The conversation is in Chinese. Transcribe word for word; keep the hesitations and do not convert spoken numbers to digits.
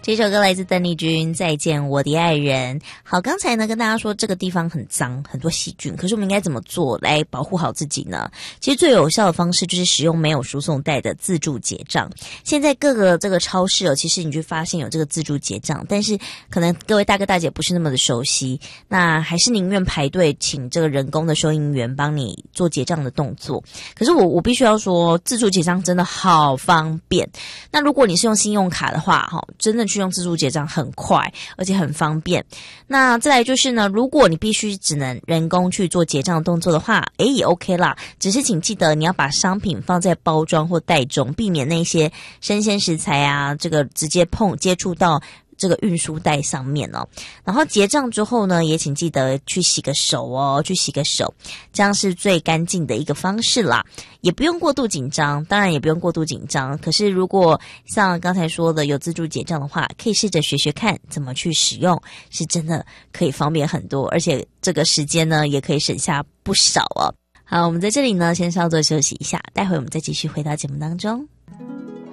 这首歌来自邓丽君，再见我的爱人。好，刚才呢跟大家说这个地方很脏，很多细菌，可是我们应该怎么做来保护好自己呢？其实最有效的方式就是使用没有输送带的自助结账。现在各个这个超市哦，其实你就发现有这个自助结账，但是可能各位大哥大姐不是那么的熟悉，那还是宁愿排队请这个人工的收银员帮你做结账的动作。可是我我必须要说，自助结账真的好方便。那如果你是用信用卡的话，真的去用自助结账很快，而且很方便。那再来就是呢，如果你必须只能人工去做结账的动作的话，诶也 OK 啦。只是请记得你要把商品放在包装或袋中，避免那些生鲜食材啊，这个直接碰接触到这个运输带上面哦。然后结账之后呢，也请记得去洗个手哦，去洗个手，这样是最干净的一个方式啦。也不用过度紧张，当然也不用过度紧张。可是如果像刚才说的有自助结账的话，可以试着学学看怎么去使用，是真的可以方便很多，而且这个时间呢也可以省下不少哦。好，我们在这里呢先稍作休息一下，待会我们再继续回到节目当中。